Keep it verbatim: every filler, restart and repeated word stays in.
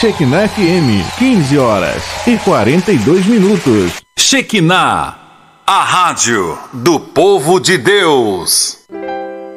Shekinah F M, quinze horas e quarenta e dois minutos. Shekinah, a rádio do povo de Deus.